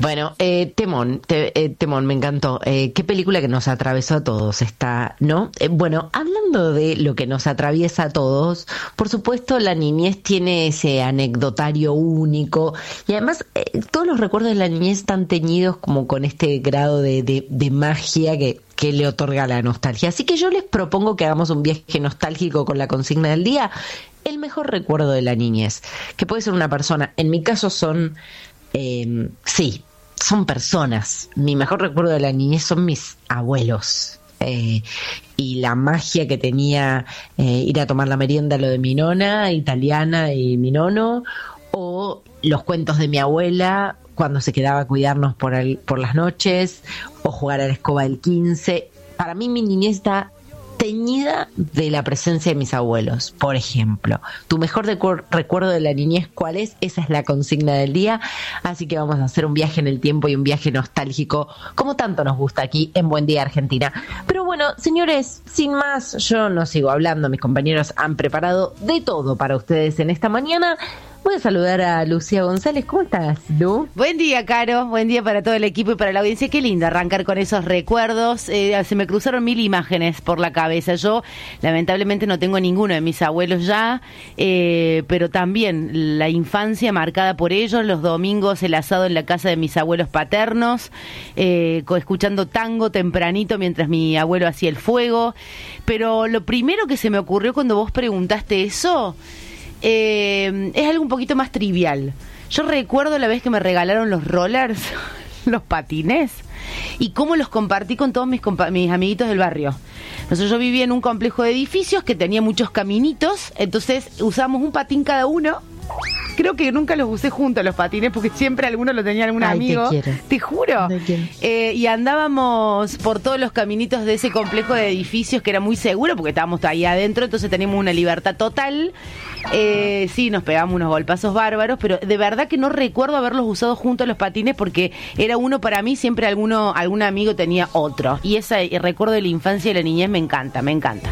Bueno, Temón, me encantó. Qué película que nos atravesó a todos esta, ¿no? Bueno, hablando de lo que nos atraviesa a todos, por supuesto la niñez tiene ese anecdotario único y además todos los recuerdos de la niñez están teñidos como con este grado de magia que le otorga la nostalgia. Así que yo les propongo que hagamos un viaje nostálgico con la consigna del día. El mejor recuerdo de la niñez, que puede ser una persona. En mi caso son son personas. Mi mejor recuerdo de la niñez son mis abuelos. Y la magia que tenía ir a tomar la merienda, lo de mi nona italiana y mi nono, o los cuentos de mi abuela cuando se quedaba a cuidarnos por las noches, o jugar a la escoba del 15. Para mí mi niñez está teñida de la presencia de mis abuelos. Por ejemplo, tu mejor recuerdo de la niñez, ¿cuál es? Esa es la consigna del día, así que vamos a hacer un viaje en el tiempo y un viaje nostálgico, como tanto nos gusta aquí en Buen Día Argentina. Pero bueno, señores, sin más, yo no sigo hablando, mis compañeros han preparado de todo para ustedes en esta mañana. Voy a saludar a Lucía González. ¿Cómo estás, Lu? Buen día, Caro. Buen día para todo el equipo y para la audiencia. Qué lindo arrancar con esos recuerdos. Se me cruzaron 1000 imágenes por la cabeza. Yo, lamentablemente, no tengo ninguno de mis abuelos ya, pero también la infancia marcada por ellos. Los domingos el asado en la casa de mis abuelos paternos, escuchando tango tempranito mientras mi abuelo hacía el fuego. Pero lo primero que se me ocurrió cuando vos preguntaste eso es algo un poquito más trivial. Yo recuerdo la vez que me regalaron los rollers, los patines, y cómo los compartí con todos mis amiguitos del barrio. Yo vivía en un complejo de edificios que tenía muchos caminitos, entonces usábamos un patín cada uno. Creo que nunca los usé juntos los patines porque siempre alguno lo tenía algún amigo. Te juro. Y andábamos por todos los caminitos de ese complejo de edificios que era muy seguro porque estábamos ahí adentro, entonces teníamos una libertad total. Sí, nos pegábamos unos golpazos bárbaros, pero de verdad que no recuerdo haberlos usado juntos los patines porque era uno para mí, siempre algún amigo tenía otro. Y ese recuerdo de la infancia y la niñez me encanta.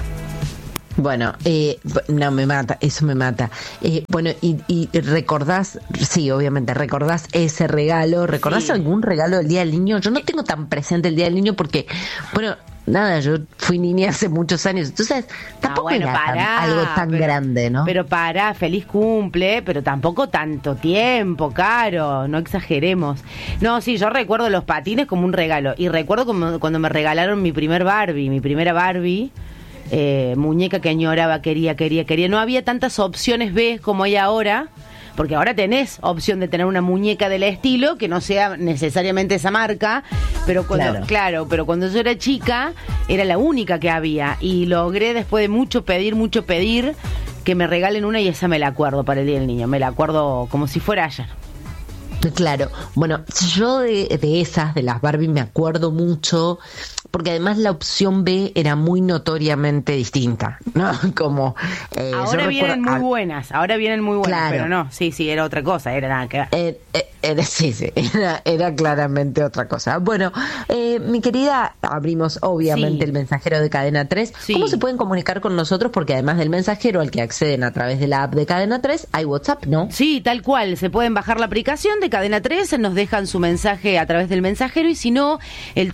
Bueno, no, me mata, eso me mata. Bueno, y recordás, sí, obviamente, recordás ese regalo, ¿recordás algún regalo del Día del Niño? Yo no tengo tan presente el Día del Niño porque, bueno, nada, yo fui niña hace muchos años, entonces tampoco era algo tan grande, ¿no? Pero feliz cumple, pero tampoco tanto tiempo, Caro, no exageremos. No, sí, yo recuerdo los patines como un regalo, y recuerdo como cuando me regalaron mi primera Barbie, muñeca que añoraba, quería. No había tantas opciones B como hay ahora, porque ahora tenés opción de tener una muñeca del estilo que no sea necesariamente esa marca, pero cuando yo era chica era la única que había y logré después de mucho pedir que me regalen una y esa me la acuerdo para el Día del Niño, me la acuerdo como si fuera ayer. Claro, bueno, yo de las Barbie me acuerdo mucho, porque además la opción B era muy notoriamente distinta, ¿no? Como ahora vienen muy buenas, claro. Pero no, sí, era otra cosa, era nada que ver. Era claramente otra cosa. Bueno, mi querida, abrimos obviamente el mensajero de Cadena 3. Sí. ¿Cómo se pueden comunicar con nosotros? Porque además del mensajero al que acceden a través de la app de Cadena 3, hay WhatsApp, ¿no? Sí, tal cual, se pueden bajar la aplicación de Cadena 3, nos dejan su mensaje a través del mensajero y si no, el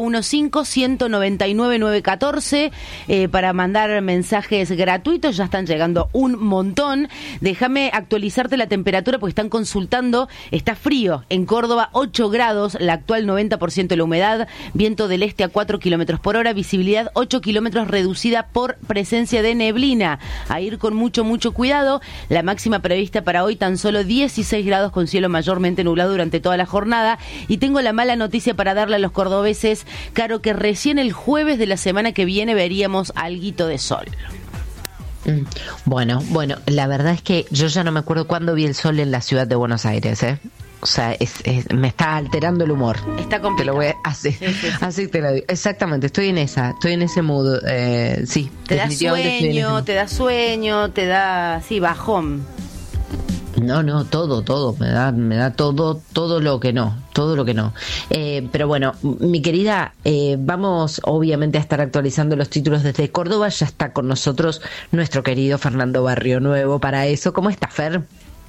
3515-199-914 para mandar mensajes gratuitos, ya están llegando un montón. Déjame actualizarte la temperatura porque están consultando, está frío, en Córdoba 8 grados, la actual 90% de la humedad, viento del este a 4 kilómetros por hora, visibilidad 8 kilómetros reducida por presencia de neblina, a ir con mucho cuidado. La máxima prevista para hoy tan solo 16 grados con cielo mayormente nublado durante toda la jornada. Y tengo la mala noticia para darle a los cordobeses, Caro, que recién el jueves de la semana que viene veríamos alguito de sol. Bueno, la verdad es que yo ya no me acuerdo cuándo vi el sol en la ciudad de Buenos Aires, O sea, me está alterando el humor. Está complicado. Te lo voy a así te lo digo. Exactamente, estoy en ese mood. Sí. Te da sueño, te da bajón. No, todo, me da todo lo que no. Pero bueno, mi querida, vamos obviamente a estar actualizando los títulos desde Córdoba. Ya está con nosotros nuestro querido Fernando Barrionuevo para eso. ¿Cómo está, Fer?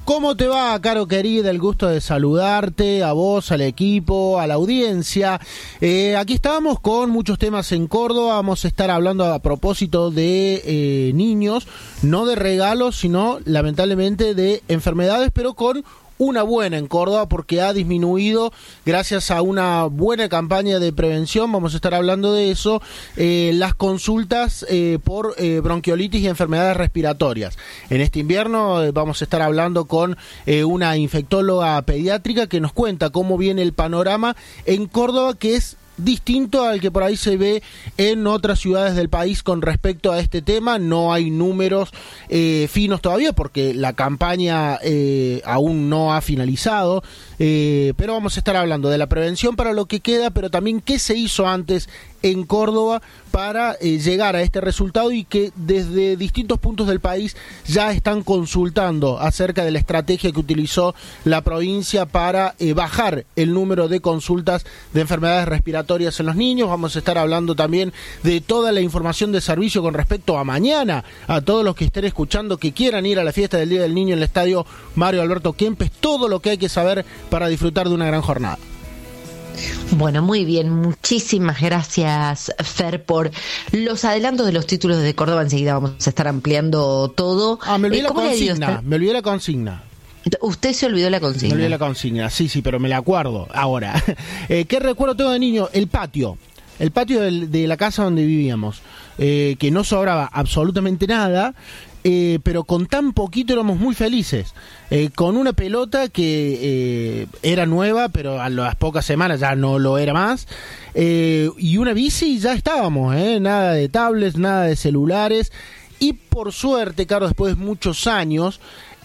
¿Cómo te va, Caro querida? El gusto de saludarte, a vos, al equipo, a la audiencia. Aquí estábamos con muchos temas en Córdoba. Vamos a estar hablando a propósito de niños, no de regalos, sino lamentablemente de enfermedades, pero con una buena en Córdoba porque ha disminuido gracias a una buena campaña de prevención. Vamos a estar hablando de eso, las consultas por bronquiolitis y enfermedades respiratorias. En este invierno vamos a estar hablando con una infectóloga pediátrica que nos cuenta cómo viene el panorama en Córdoba, que es distinto al que por ahí se ve en otras ciudades del país con respecto a este tema. No hay números finos todavía porque la campaña aún no ha finalizado, pero vamos a estar hablando de la prevención para lo que queda, pero también qué se hizo antes en Córdoba para llegar a este resultado, y que desde distintos puntos del país ya están consultando acerca de la estrategia que utilizó la provincia para bajar el número de consultas de enfermedades respiratorias en los niños. Vamos a estar hablando también de toda la información de servicio con respecto a mañana, a todos los que estén escuchando que quieran ir a la fiesta del Día del Niño en el Estadio Mario Alberto Kempes, todo lo que hay que saber para disfrutar de una gran jornada. Bueno, muy bien, muchísimas gracias, Fer, por los adelantos de los títulos de Córdoba. Enseguida vamos a estar ampliando todo. Me olvidé la consigna. Usted se olvidó la consigna. Me olvidé la consigna, sí, pero me la acuerdo ahora. ¿Qué recuerdo tengo de niño? El patio de la casa donde vivíamos, que no sobraba absolutamente nada. Pero con tan poquito éramos muy felices, con una pelota que era nueva, pero a las pocas semanas ya no lo era más, y una bici, y ya estábamos, nada de tablets, nada de celulares, y por suerte, claro, después de muchos años,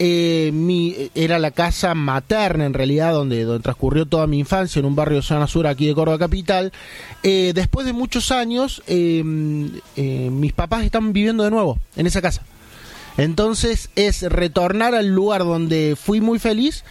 era la casa materna en realidad donde transcurrió toda mi infancia, en un barrio de zona sur aquí de Córdoba capital. Después de muchos años, mis papás están viviendo de nuevo en esa casa. Entonces es retornar al lugar donde fui muy feliz,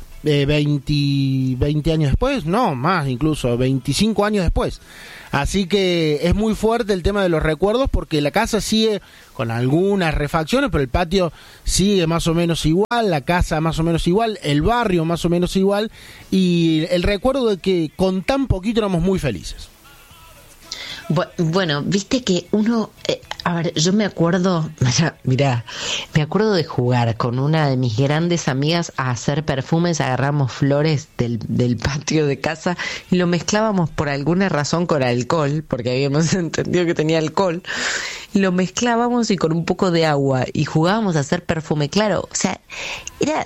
20 años después, no, más incluso, 25 años después. Así que es muy fuerte el tema de los recuerdos, porque la casa sigue con algunas refacciones, pero el patio sigue más o menos igual, la casa más o menos igual, el barrio más o menos igual, y el recuerdo de que con tan poquito éramos muy felices. Bueno, viste que uno, a ver, yo me acuerdo, mirá, me acuerdo de jugar con una de mis grandes amigas a hacer perfumes. Agarramos flores del patio de casa y lo mezclábamos por alguna razón con alcohol, porque habíamos entendido que tenía alcohol. Lo mezclábamos y con un poco de agua y jugábamos a hacer perfume. Claro, o sea, era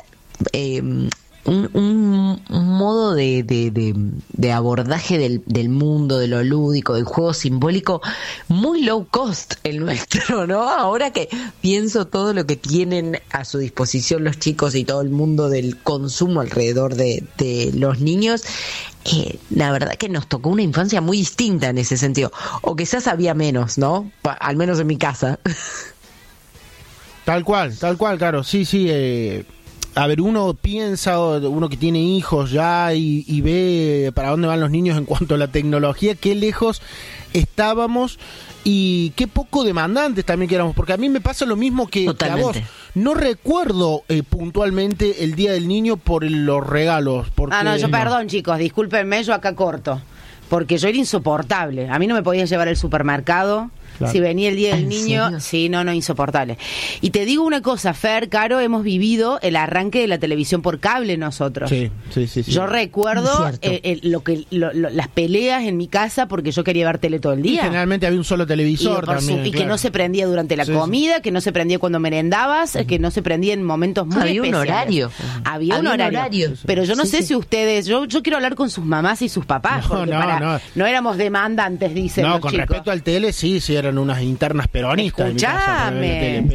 un modo de abordaje del mundo, de lo lúdico, del juego simbólico, muy low cost el nuestro, ¿no? Ahora que pienso todo lo que tienen a su disposición los chicos y todo el mundo del consumo alrededor de los niños, la verdad que nos tocó una infancia muy distinta en ese sentido, o quizás había menos, ¿no? Al menos en mi casa. Tal cual, claro, sí. A ver, uno piensa, uno que tiene hijos ya y ve para dónde van los niños en cuanto a la tecnología, qué lejos estábamos y qué poco demandantes también que éramos, porque a mí me pasa lo mismo que a vos. No recuerdo puntualmente el Día del Niño por los regalos. Porque, perdón, chicos, discúlpenme, yo acá corto, porque yo era insoportable. A mí no me podían llevar al supermercado. Claro. Si venía el Día del Niño, sí, no, insoportable. Y te digo una cosa, Fer, Caro, hemos vivido el arranque de la televisión por cable nosotros. Sí. Yo recuerdo las peleas en mi casa porque yo quería ver tele todo el día. Y generalmente había un solo televisor también. Y claro, que no se prendía durante la comida, que no se prendía cuando merendabas, que no se prendía en momentos muy especiales. Había un horario. Pero yo no sé si ustedes... Yo quiero hablar con sus mamás y sus papás, no éramos demandantes, dicen los con chicos. Respecto al tele, sí, eran unas internas peronistas. Escuchame.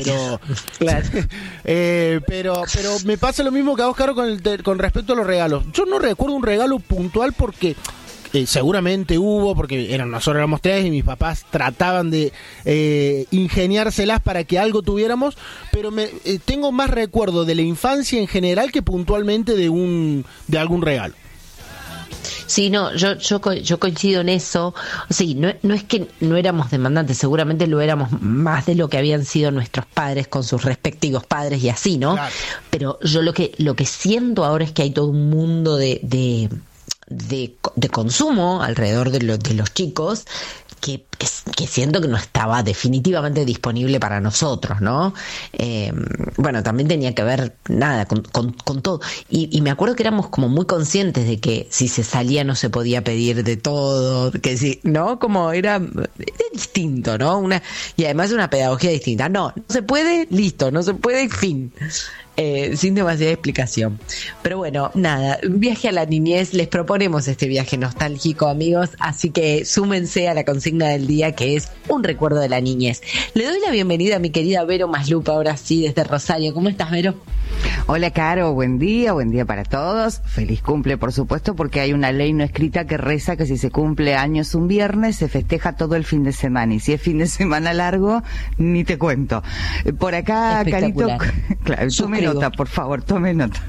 Pero me pasa lo mismo que a vos, Caro, con respecto a los regalos. Yo no recuerdo un regalo puntual porque seguramente hubo, porque nosotros éramos tres y mis papás trataban de ingeniárselas para que algo tuviéramos, pero tengo más recuerdo de la infancia en general que puntualmente de algún regalo. Sí, no, yo coincido en eso. Sí, no es que no éramos demandantes, seguramente lo éramos más de lo que habían sido nuestros padres con sus respectivos padres y así, ¿no? Claro. Pero yo lo que siento ahora es que hay todo un mundo de consumo alrededor de los chicos que siento que no estaba definitivamente disponible para nosotros, ¿no? Bueno, también tenía que ver, nada, con todo. Y me acuerdo que éramos como muy conscientes de que si se salía no se podía pedir de todo, que sí, ¿no? Como era distinto, ¿no? Y además una pedagogía distinta. No se puede, listo, no se puede, fin. Sin demasiada explicación. Pero bueno, nada, un viaje a la niñez. Les proponemos este viaje nostálgico, amigos, así que súmense a la consigna del día, que es un recuerdo de la niñez. Le doy la bienvenida a mi querida Vero Maslup, ahora sí, desde Rosario. ¿Cómo estás, Vero? Hola, Caro, buen día para todos. Feliz cumple, por supuesto, porque hay una ley no escrita que reza que si se cumple años un viernes, se festeja todo el fin de semana. Y si es fin de semana largo, ni te cuento. Por acá, Carito, claro, tome nota, por favor, tome nota.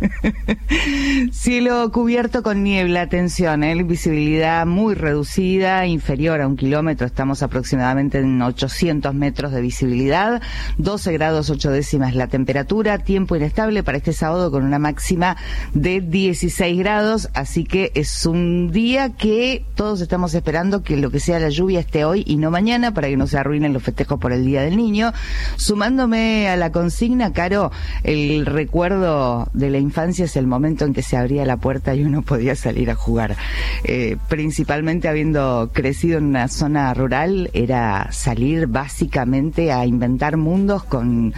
Cielo cubierto con niebla, atención, visibilidad muy reducida, inferior a 1 kilómetro, estamos aproximadamente en 800 metros de visibilidad, 12 grados 8 décimas la temperatura, tiempo inestable para este sábado con una máxima de 16 grados, así que es un día que todos estamos esperando que lo que sea la lluvia esté hoy y no mañana para que no se arruinen los festejos por el Día del Niño. Sumándome a la consigna, Caro, el recuerdo de la infancia es el momento en que se abría la puerta y uno podía salir a jugar. Principalmente habiendo crecido en una zona rural, era salir básicamente a inventar mundos con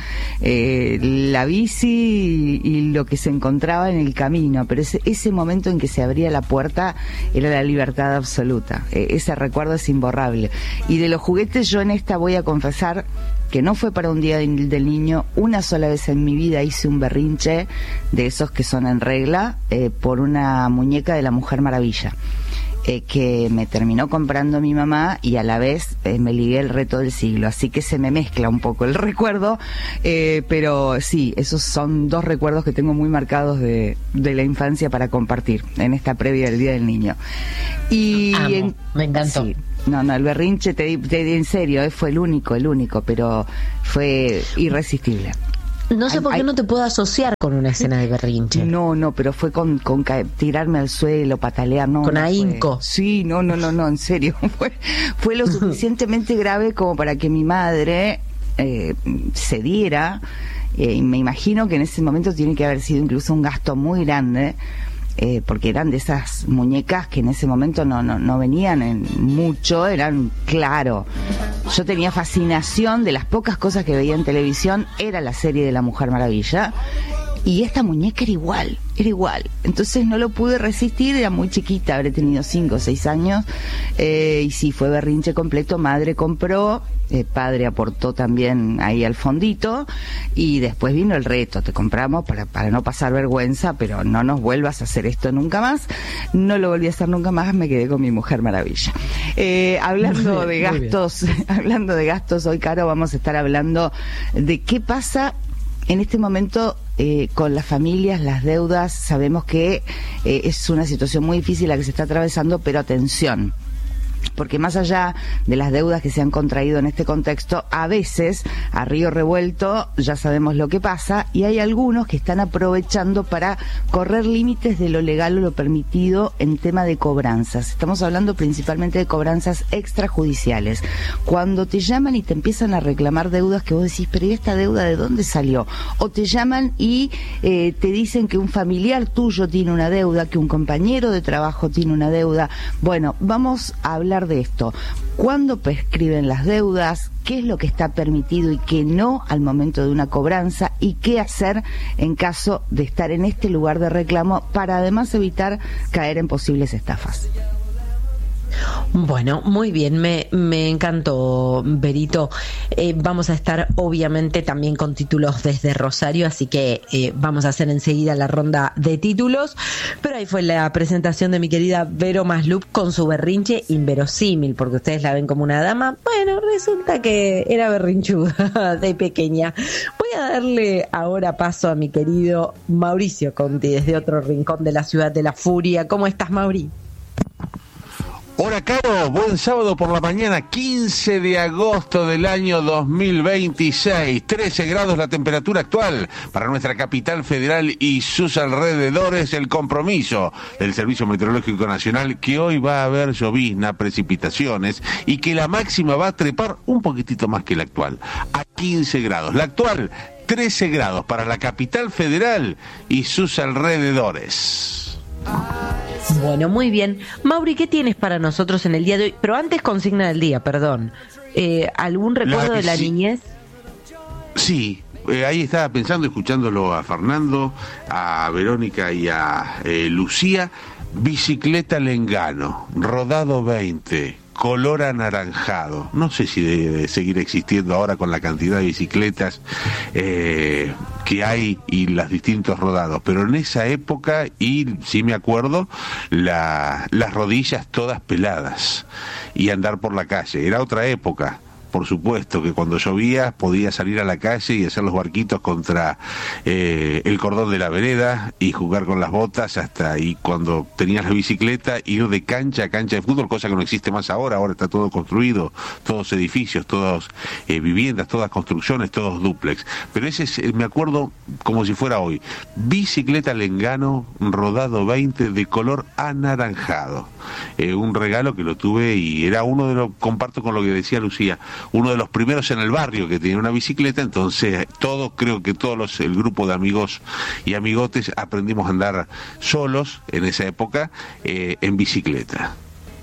la bici y lo que se encontraba en el camino, pero ese momento en que se abría la puerta era la libertad absoluta. Ese recuerdo es imborrable. Y de los juguetes, yo en esta voy a confesar que no fue para un día del niño. Una sola vez en mi vida hice un berrinche de esos que son en regla por una muñeca de la Mujer Maravilla, que me terminó comprando mi mamá, y a la vez me ligué el reto del siglo, así que se me mezcla un poco el recuerdo, pero sí, esos son dos recuerdos que tengo muy marcados de la infancia para compartir en esta previa del Día del Niño. Y me encantó. Sí, no, el berrinche, te di en serio, fue el único, pero fue irresistible. No sé por qué no te puedo asociar con una escena de berrinche. No, pero fue con tirarme al suelo, patalear, no. Con ahínco. Sí, no, en serio. Fue lo suficientemente grave como para que mi madre cediera. Y me imagino que en ese momento tiene que haber sido incluso un gasto muy grande, porque eran de esas muñecas que en ese momento no venían en mucho, eran, claro. Yo tenía fascinación, de las pocas cosas que veía en televisión era la serie de la Mujer Maravilla, y esta muñeca era igual. Entonces no lo pude resistir, era muy chiquita, habré tenido 5 o 6 años, y sí, fue berrinche completo. Madre compró, padre aportó también ahí al fondito, y después vino el reto: te compramos para no pasar vergüenza, pero no nos vuelvas a hacer esto nunca más. No lo volví a hacer nunca más, me quedé con mi Mujer Maravilla. Hablando de gastos, hoy, Caro, vamos a estar hablando de qué pasa en este momento con las familias, las deudas. Sabemos que es una situación muy difícil la que se está atravesando, pero atención, porque más allá de las deudas que se han contraído en este contexto, a veces, a río revuelto, ya sabemos lo que pasa, y hay algunos que están aprovechando para correr límites de lo legal o lo permitido en tema de cobranzas. Estamos hablando principalmente de cobranzas extrajudiciales. Cuando te llaman y te empiezan a reclamar deudas que vos decís, pero ¿y esta deuda de dónde salió? O te llaman y te dicen que un familiar tuyo tiene una deuda, que un compañero de trabajo tiene una deuda. Bueno, vamos a hablar de esto. ¿Cuándo prescriben las deudas? ¿Qué es lo que está permitido y qué no al momento de una cobranza? ¿Y qué hacer en caso de estar en este lugar de reclamo para además evitar caer en posibles estafas? Bueno, muy bien, me encantó, Berito. Vamos a estar obviamente también con títulos desde Rosario, así que vamos a hacer enseguida la ronda de títulos, pero ahí fue la presentación de mi querida Vero Maslup con su berrinche inverosímil, porque ustedes la ven como una dama. Bueno, resulta que era berrinchuda de pequeña. Voy a darle ahora paso a mi querido Mauricio Conti desde otro rincón de la ciudad de la furia. ¿Cómo estás, Mauri? Hola, Caro, buen sábado por la mañana, 15 de agosto del año 2026, 13 grados la temperatura actual para nuestra capital federal y sus alrededores. El compromiso del Servicio Meteorológico Nacional que hoy va a haber llovizna, precipitaciones y que la máxima va a trepar un poquitito más que la actual, a 15 grados. La actual, 13 grados para la capital federal y sus alrededores. Bueno, muy bien. Mauri, ¿qué tienes para nosotros en el día de hoy? Pero antes, consigna del día, perdón. ¿Algún recuerdo de la niñez? Sí, ahí estaba pensando, escuchándolo a Fernando, a Verónica y a Lucía. Bicicleta Lengano, rodado 20, color anaranjado. No sé si debe seguir existiendo ahora con la cantidad de bicicletas que hay y los distintos rodados, pero en esa época, y sí me acuerdo, las rodillas todas peladas y andar por la calle. Era otra época. Por supuesto que cuando llovía podía salir a la calle y hacer los barquitos contra el cordón de la vereda y jugar con las botas hasta ahí. Cuando tenías la bicicleta, ir de cancha a cancha de fútbol, cosa que no existe más ahora. Ahora está todo construido, todos edificios, todas viviendas, todas construcciones, todos dúplex. Pero ese es, me acuerdo como si fuera hoy. Bicicleta Lengano, rodado 20, de color anaranjado. Un regalo que lo tuve y era uno de los, comparto con lo que decía Lucía, uno de los primeros en el barrio que tenía una bicicleta. Entonces creo que todos el grupo de amigos y amigotes aprendimos a andar solos en esa época en bicicleta.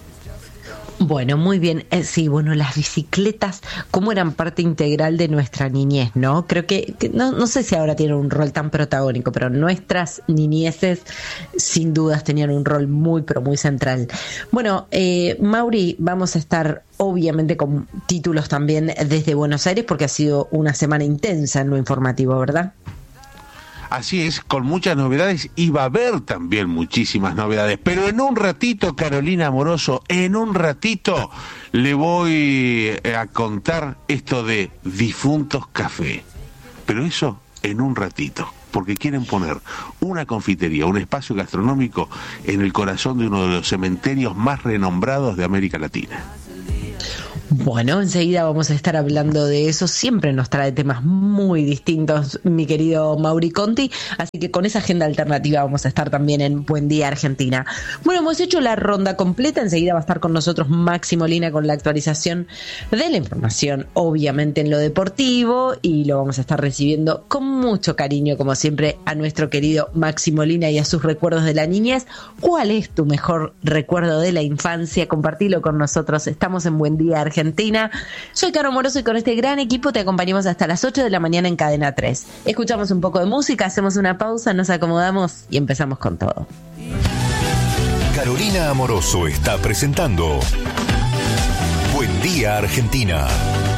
Bueno, muy bien. Sí, bueno, las bicicletas, cómo eran parte integral de nuestra niñez, ¿no? Creo que no sé si ahora tienen un rol tan protagónico, pero nuestras niñeces sin dudas tenían un rol muy, pero muy central. Bueno, Mauri, vamos a estar obviamente con títulos también desde Buenos Aires porque ha sido una semana intensa en lo informativo, ¿verdad? Así es, con muchas novedades, y va a haber también muchísimas novedades, pero en un ratito, Carolina Amoroso, en un ratito le voy a contar esto de Difuntos Café, pero eso en un ratito, porque quieren poner una confitería, un espacio gastronómico en el corazón de uno de los cementerios más renombrados de América Latina. Bueno, enseguida vamos a estar hablando de eso. Siempre nos trae temas muy distintos, mi querido Mauri Conti. Así que con esa agenda alternativa vamos a estar también en Buen Día Argentina. Bueno, hemos hecho la ronda completa. Enseguida va a estar con nosotros Maxi Molina con la actualización de la información, obviamente en lo deportivo. Y lo vamos a estar recibiendo con mucho cariño, como siempre, a nuestro querido Maxi Molina y a sus recuerdos de la niñez. ¿Cuál es tu mejor recuerdo de la infancia? Compartilo con nosotros. Estamos en Buen Día Argentina. Soy Caro Moroso y con este gran equipo te acompañamos hasta las 8 de la mañana en Cadena 3. Escuchamos un poco de música, hacemos una pausa, nos acomodamos y empezamos con todo. Carolina Amoroso está presentando Buen Día Argentina.